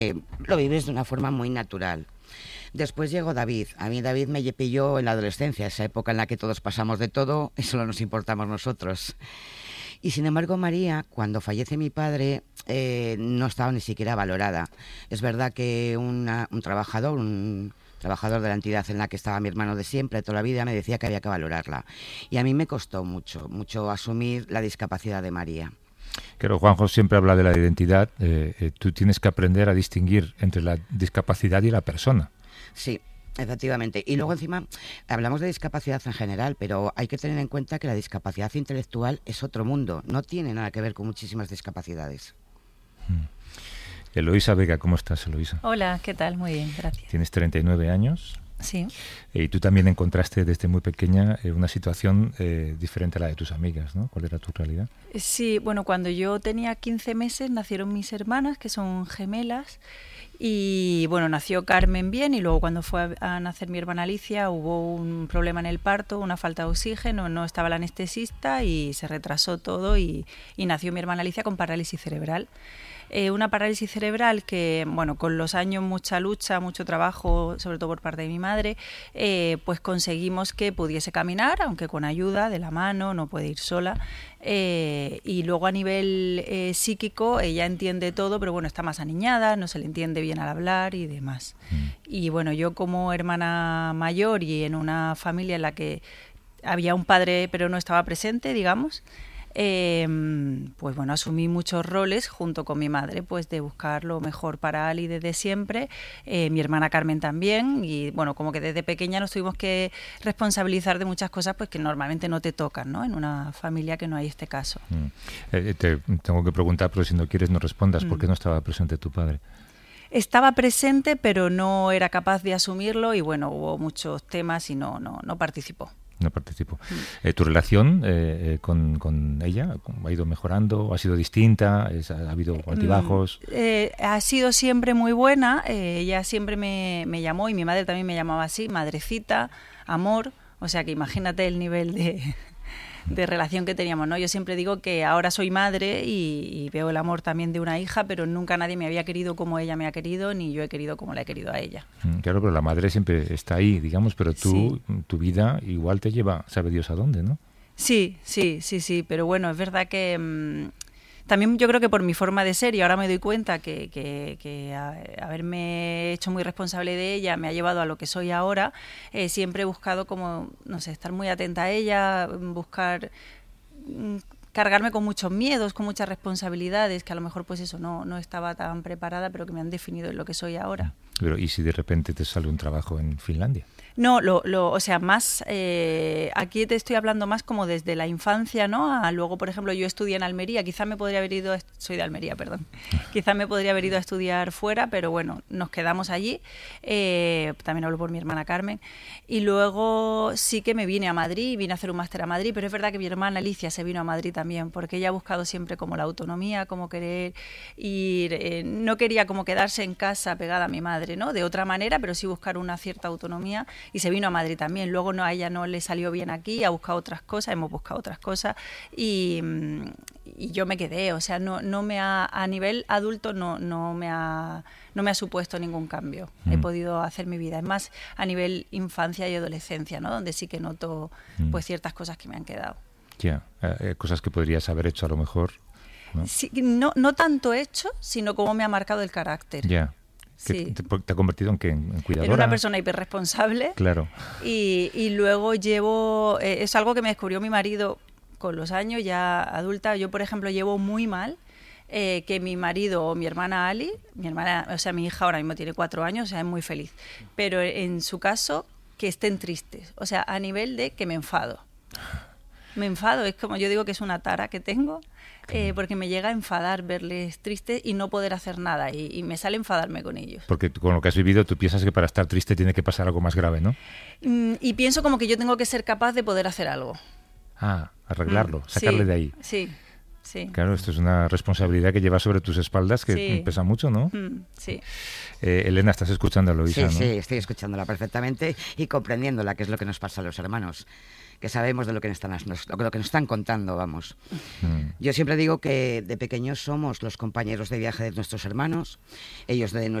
lo vives de una forma muy natural. Después llegó David. A mí David me pilló en la adolescencia, esa época en la que todos pasamos de todo y solo nos importamos nosotros. Y sin embargo María, cuando fallece mi padre, no estaba ni siquiera valorada. Es verdad que un trabajador de la entidad en la que estaba mi hermano de siempre, toda la vida, me decía que había que valorarla. Y a mí me costó mucho asumir la discapacidad de María. Claro, Juanjo siempre habla de la identidad. Tú tienes que aprender a distinguir entre la discapacidad y la persona. Sí, efectivamente. Y luego encima hablamos de discapacidad en general, pero hay que tener en cuenta que la discapacidad intelectual es otro mundo. No tiene nada que ver con muchísimas discapacidades. Eloísa Vega, ¿cómo estás, Eloísa? Hola, ¿qué tal? Muy bien, gracias. Tienes 39 años. Sí. Y tú también encontraste desde muy pequeña una situación diferente a la de tus amigas, ¿no? ¿Cuál era tu realidad? Sí, bueno, cuando yo tenía 15 meses nacieron mis hermanas, que son gemelas, y bueno, nació Carmen bien, y luego cuando fue a nacer mi hermana Alicia hubo un problema en el parto, una falta de oxígeno, no estaba la anestesista y se retrasó todo y nació mi hermana Alicia con parálisis cerebral. Una parálisis cerebral que, bueno, con los años, mucha lucha, mucho trabajo, sobre todo por parte de mi madre, pues conseguimos que pudiese caminar, aunque con ayuda de la mano, no puede ir sola. Y luego a nivel psíquico ella entiende todo, pero bueno, está más aniñada, no se le entiende bien al hablar y demás. Y bueno, yo como hermana mayor y en una familia en la que había un padre pero no estaba presente, digamos, pues bueno, asumí muchos roles junto con mi madre, pues de buscar lo mejor para Ali desde siempre, mi hermana Carmen también, y bueno, como que desde pequeña nos tuvimos que responsabilizar de muchas cosas pues que normalmente no te tocan, ¿no? En una familia que no hay este caso. Te tengo que preguntar, pero si no quieres no respondas, ¿por qué no estaba presente tu padre? Estaba presente, pero no era capaz de asumirlo y bueno, hubo muchos temas y no participó. No participo. ¿Tu relación con ella ha ido mejorando? ¿Ha sido distinta? ¿Ha habido altibajos? Ha sido siempre muy buena. Ella siempre me llamó, y mi madre también me llamaba así, madrecita, amor. O sea que imagínate el nivel de relación que teníamos, ¿no? Yo siempre digo que ahora soy madre y veo el amor también de una hija, pero nunca nadie me había querido como ella me ha querido, ni yo he querido como la he querido a ella. Claro, pero la madre siempre está ahí, digamos, pero tú, sí, tu vida igual te lleva, sabe Dios a dónde, ¿no? Sí, pero bueno, es verdad que también yo creo que por mi forma de ser, y ahora me doy cuenta que haberme hecho muy responsable de ella me ha llevado a lo que soy ahora, siempre he buscado como, no sé, estar muy atenta a ella, buscar cargarme con muchos miedos, con muchas responsabilidades, que a lo mejor pues eso, no estaba tan preparada, pero que me han definido en lo que soy ahora. Pero ¿y si de repente te sale un trabajo en Finlandia? No, o sea, más, aquí te estoy hablando más como desde la infancia, ¿no? Luego, por ejemplo, yo estudié en Almería, quizá me podría haber ido, soy de Almería, perdón, quizá me podría haber ido a estudiar fuera, pero bueno, nos quedamos allí, también hablo por mi hermana Carmen, y luego sí que me vine a Madrid, vine a hacer un máster a Madrid, pero es verdad que mi hermana Alicia se vino a Madrid también, porque ella ha buscado siempre como la autonomía, como querer ir, no quería como quedarse en casa pegada a mi madre, ¿no? De otra manera, pero sí buscar una cierta autonomía. Y se vino a Madrid también. Luego a ella no le salió bien aquí, ha buscado otras cosas, hemos buscado otras cosas y yo me quedé. O sea, no me ha, a nivel adulto no me ha supuesto ningún cambio. He podido hacer mi vida. Es más a nivel infancia y adolescencia, ¿no? Donde sí que noto pues ciertas cosas que me han quedado. Ya, cosas que podrías haber hecho a lo mejor, ¿no? Sí, no tanto hecho, sino cómo me ha marcado el carácter. Ya. Sí. ¿Te ha convertido en cuidadora? En una persona hiperresponsable. Claro. Y luego llevo... es algo que me descubrió mi marido con los años, ya adulta. Yo, por ejemplo, llevo muy mal que mi marido o mi hermana Ali, o sea, mi hija ahora mismo tiene 4 años, o sea, es muy feliz. Pero en su caso, que estén tristes. O sea, a nivel de que me enfado. Me enfado, es como yo digo que es una tara que tengo, porque me llega a enfadar verles tristes y no poder hacer nada, y me sale enfadarme con ellos. Porque con lo que has vivido tú piensas que para estar triste tiene que pasar algo más grave, ¿no? Y pienso como que yo tengo que ser capaz de poder hacer algo. Arreglarlo, sacarle de ahí. Sí. Sí. Claro, esto es una responsabilidad que llevas sobre tus espaldas que pesa mucho, ¿no? Sí. Elena, estás escuchando a Eloisa, ¿no? Sí, estoy escuchándola perfectamente y comprendiéndola, que es lo que nos pasa a los hermanos, que sabemos de lo que nos están contando, vamos. Yo siempre digo que de pequeños somos los compañeros de viaje de nuestros hermanos, ellos de